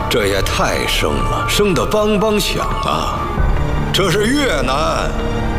这也太生了，生得梆梆响啊！这是越南，